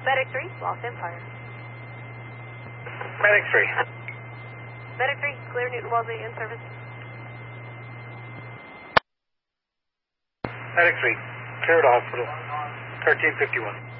Medic 3, Los Empire. Medic 3. Medic 3, clear Newton Wellesley in service. Medic 3, clear to hospital. 1351.